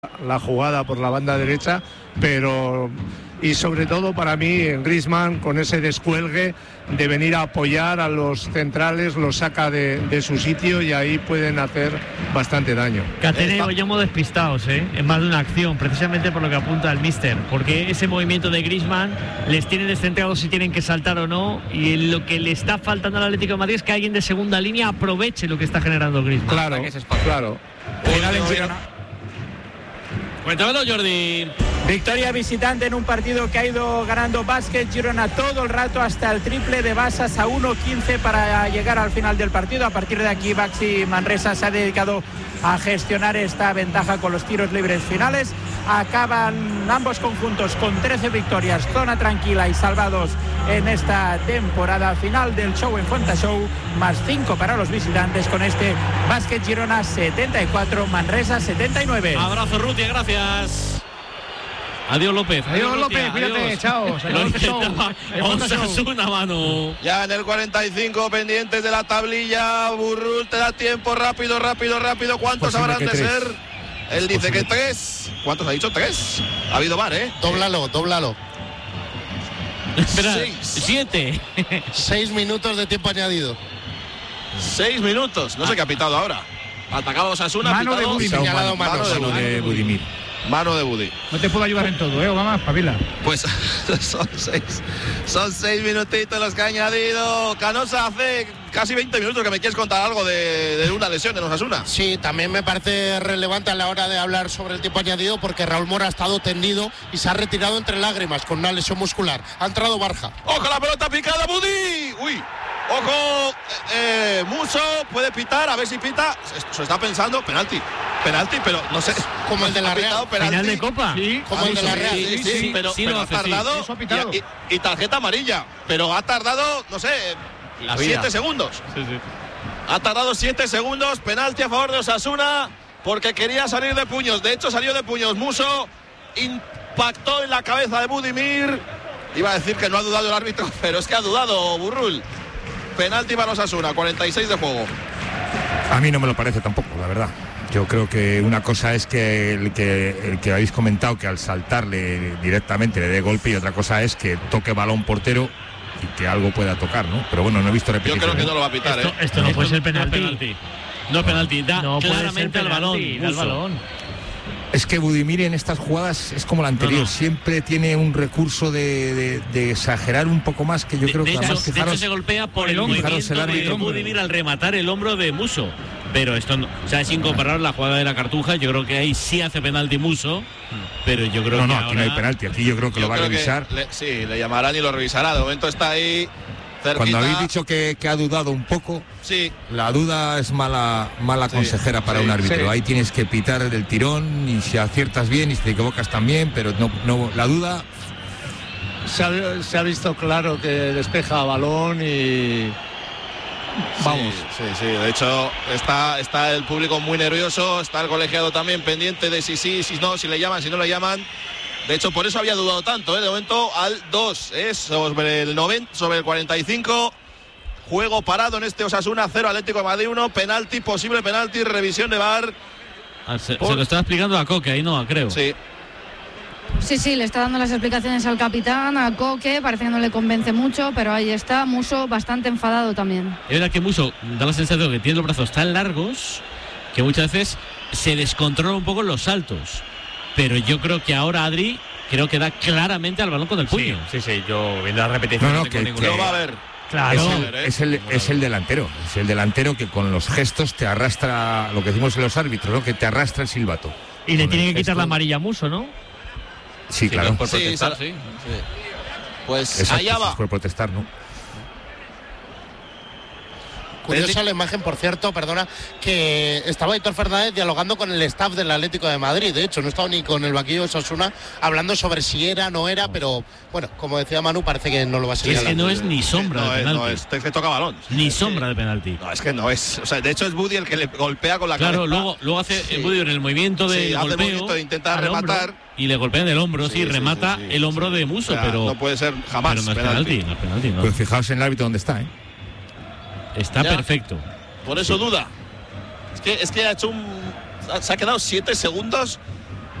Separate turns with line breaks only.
la jugada por la banda derecha, pero y sobre todo para mí Griezmann con ese descuelgue de venir a apoyar a los centrales, los saca de su sitio y ahí pueden hacer bastante daño.
Catereo, llamo despistados, en más de una acción, precisamente por lo que apunta el míster, porque ese movimiento de Griezmann les tiene descentrados si tienen que saltar o no, y lo que le está faltando al Atlético de Madrid es que alguien de segunda línea aproveche lo que está generando Griezmann.
Claro.
Final en Girona.
Cuéntamelo, Jordi.
Victoria visitante en un partido que ha ido ganando Básquet Girona todo el rato hasta el triple de Basas a 1-15 para llegar al final del partido. A partir de aquí Baxi Manresa se ha dedicado a gestionar esta ventaja con los tiros libres finales. Acaban ambos conjuntos con 13 victorias, zona tranquila y salvados en esta temporada. Final del show en Fonta Show, más 5 para los visitantes con este Básquet Girona 74, Manresa 79.
Abrazo, Ruti, gracias. Adiós, López.
Adiós, López, cuídate, chao.
Osasuna, Manu.
Ya en el 45, pendientes de la tablilla. Burrul, te da tiempo, rápido. ¿Cuántos habrán de ser? Él dice que 3. ¿Cuántos ha dicho? 3. Ha habido VAR, ¿eh?
Dóblalo.
Espera,
6.
7.
6 minutos de tiempo añadido.
6 minutos. No sé qué ha pitado ahora. Atacaba Osasuna.
Mano de Budimir.
Mano de Budi.
No te puedo ayudar en todo, Obama, espabila.
Pues son 6 minutitos los que ha añadido. Canosa, hace casi 20 minutos que me quieres contar algo de una lesión en Osasuna.
Sí, también me parece relevante a la hora de hablar sobre el tiempo añadido porque Raúl Mora ha estado tendido y se ha retirado entre lágrimas con una lesión muscular. Ha entrado Barja.
¡Ojo, la pelota picada, Budi! ¡Uy! Ojo, Muso puede pitar, a ver si pita. Se está pensando, penalti, pero no sé.
Como el de la Real.
Final de Copa.
Sí, como el de la Real.
Sí, pero ha tardado. Y tarjeta amarilla. Pero ha tardado, no sé, 7 segundos.
Sí.
Ha tardado 7 segundos. Penalti a favor de Osasuna porque quería salir de puños. De hecho, salió de puños. Muso impactó en la cabeza de Budimir. Iba a decir que no ha dudado el árbitro, pero es que ha dudado Burrul. Penalti para Osasuna, 46 de juego.
A mí no me lo parece tampoco, la verdad. Yo creo que una cosa es que el que habéis comentado que al saltarle directamente le dé golpe y otra cosa es que toque balón portero y que algo pueda tocar, ¿no? Pero bueno, no he visto repetición.
Yo creo que no lo va a pitar,
Esto no puede ser penalti.
No es penalti, da claramente al balón.
Es que Budimir en estas jugadas es como la anterior, siempre tiene un recurso de exagerar un poco más, que yo creo que además
de hecho se golpea por el movimiento de Budimir al rematar el hombro de Muso. Pero esto no, o sea, es incomparable la jugada de la Cartuja. Yo creo que ahí sí hace penalti Muso, pero yo creo que
aquí
ahora...
no hay penalti, aquí yo creo que lo va a revisar.
Le llamarán y lo revisará. De momento está ahí cerquita.
Cuando habéis dicho que ha dudado un poco,
sí,
la duda es mala consejera para un árbitro. Sí. Ahí tienes que pitar del tirón y si aciertas bien y si te equivocas también, pero no la duda.
Se ha visto claro que despeja balón y vamos.
Sí. De hecho está el público muy nervioso, está el colegiado también pendiente de si no, si le llaman, si no le llaman. De hecho, por eso había dudado tanto, De momento al 2, sobre el 90, sobre el 45. Juego parado en este Osasuna 0, Atlético de Madrid 1, penalti, posible penalti, revisión de VAR.
Se lo estaba explicando a Coque, ahí no, creo.
Sí, le está dando las explicaciones al capitán, a Coque, parece que no le convence mucho, pero ahí está Muso bastante enfadado también.
Es verdad que Muso da la sensación que tiene los brazos tan largos que muchas veces se descontrola un poco en los saltos. Pero yo creo que ahora Adri da claramente al balón con el puño.
Sí, yo viendo la repetición
no que
lo va a ver.
Claro, es el delantero que con los gestos te arrastra, lo que decimos en los árbitros, ¿no? Que te arrastra el silbato.
Y le tiene que quitar la amarilla a Muso, ¿no?
Sí, claro.
Por protestar, sí. Pues
exacto,
allá va.
Por protestar, ¿no?
Curiosa la imagen, por cierto, perdona, que estaba Héctor Fernández dialogando con el staff del Atlético de Madrid. De hecho, no estaba ni con el banquillo de Osasuna hablando sobre si era, no era, pero bueno, como decía Manu, parece que no lo va a ser.
Es que no es ni sombra de penalti.
Es que toca balón.
Ni sombra de penalti.
No, es que no es. O sea, de hecho es Budi el que le golpea con la cabeza.
Claro, luego hace Budi en el movimiento de golpeo.
Hace el movimiento de intentar rematar.
Y le golpea en el hombro, remata el hombro de Muso, pero
no puede ser jamás.
Pero no es penalti, no.
Pues fijaos en el árbitro donde está,
Está perfecto.
Por eso duda. Es que ha hecho se ha quedado 7 segundos